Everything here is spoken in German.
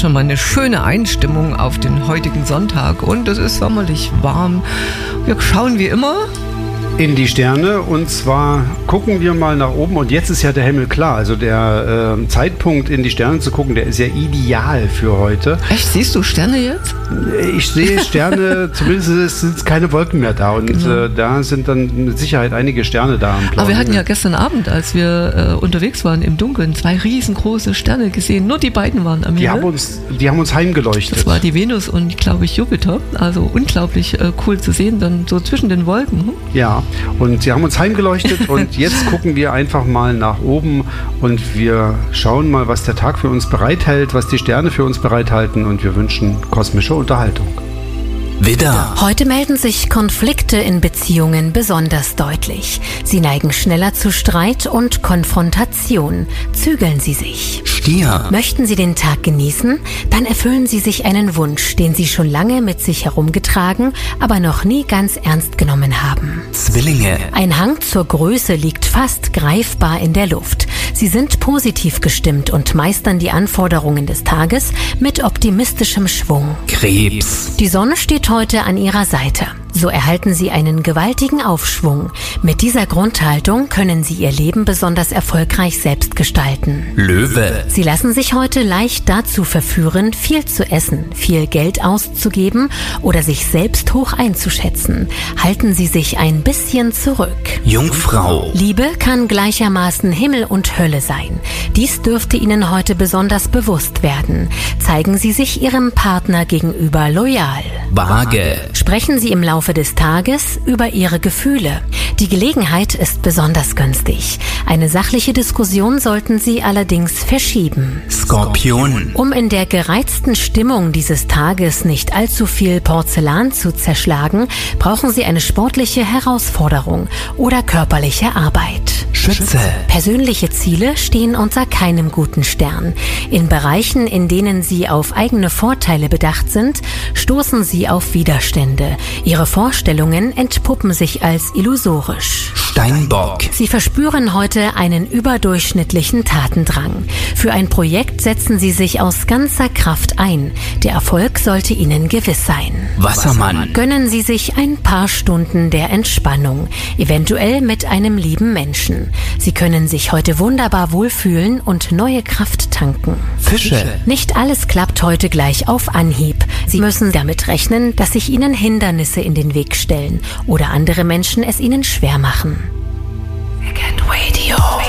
schon mal eine schöne Einstimmung auf den heutigen Sonntag und es ist sommerlich warm. Wir schauen wie immer in die Sterne, und zwar gucken wir mal nach oben, und jetzt ist ja der Himmel klar, also der Zeitpunkt in die Sterne zu gucken, der ist ja ideal für heute. Echt, siehst du Sterne jetzt? Ich sehe Sterne, zumindest sind keine Wolken mehr da, und genau. Da sind dann mit Sicherheit einige Sterne da am blauen Aber wir hatten Himmel. ja gestern Abend, als wir unterwegs waren im Dunkeln, 2 riesengroße Sterne gesehen, nur die beiden waren am Himmel. Die haben uns heimgeleuchtet. Das war die Venus und, glaube ich, Jupiter, also unglaublich cool zu sehen, dann so zwischen den Wolken. Ja, und sie haben uns heimgeleuchtet und jetzt gucken wir einfach mal nach oben und wir schauen mal, was der Tag für uns bereithält, was die Sterne für uns bereithalten, und wir wünschen kosmische Unterhaltung. Widder. Heute melden sich Konflikte in Beziehungen besonders deutlich. Sie neigen schneller zu Streit und Konfrontation. Zügeln Sie sich. Stier. Möchten Sie den Tag genießen? Dann erfüllen Sie sich einen Wunsch, den Sie schon lange mit sich herumgetragen, aber noch nie ganz ernst genommen haben. Zwillinge. Ein Hang zur Größe liegt fast greifbar in der Luft. Sie sind positiv gestimmt und meistern die Anforderungen des Tages mit optimistischem Schwung. Krebs. Die Sonne steht heute an Ihrer Seite. So erhalten Sie einen gewaltigen Aufschwung. Mit dieser Grundhaltung können Sie Ihr Leben besonders erfolgreich selbst gestalten. Löwe. Sie lassen sich heute leicht dazu verführen, viel zu essen, viel Geld auszugeben oder sich selbst hoch einzuschätzen. Halten Sie sich ein bisschen zurück. Jungfrau. Liebe kann gleichermaßen Himmel und Hölle sein. Dies dürfte Ihnen heute besonders bewusst werden. Zeigen Sie sich Ihrem Partner gegenüber loyal. Waage. Sprechen Sie im Laufe des Tages über Ihre Gefühle. Die Gelegenheit ist besonders günstig. Eine sachliche Diskussion sollten Sie allerdings verschieben. Skorpion. Um in der gereizten Stimmung dieses Tages nicht allzu viel Porzellan zu zerschlagen, brauchen Sie eine sportliche Herausforderung oder körperliche Arbeit. Schütze. Persönliche Ziele stehen unter keinem guten Stern. In Bereichen, in denen Sie auf eigene Vorteile bedacht sind, stoßen Sie auf Widerstände. Ihre Vorstellungen entpuppen sich als illusorisch. Steinbock. Sie verspüren heute einen überdurchschnittlichen Tatendrang. Für ein Projekt setzen Sie sich aus ganzer Kraft ein. Der Erfolg sollte Ihnen gewiss sein. Wassermann. Gönnen Sie sich ein paar Stunden der Entspannung, eventuell mit einem lieben Menschen. Sie können sich heute wunderbar wohlfühlen und neue Kraft tanken. Fische. Nicht alles klappt heute gleich auf Anhieb. Sie müssen damit rechnen, dass sich Ihnen Hindernisse in den Weg stellen oder andere Menschen es Ihnen schwer machen.